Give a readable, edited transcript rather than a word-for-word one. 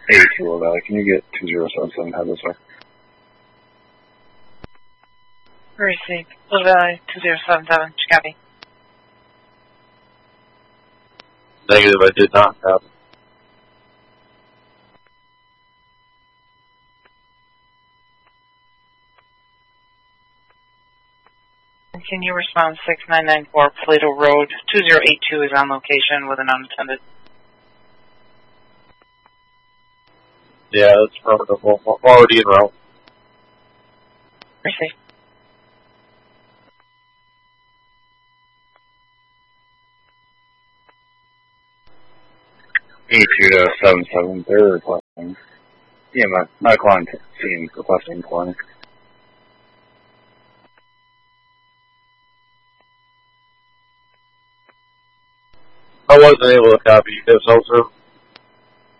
A2 Valley, can you get 2077 head this way? Received. Blue Valley 2077, copy. Negative, I did not have. Continue response 6994 Plato Road. 2082 is on location with an unattended. Yeah, that's affirmative. I'm already en route. Received. A2 they're requesting. Yeah, my client team requesting clinic. I wasn't able to copy this also.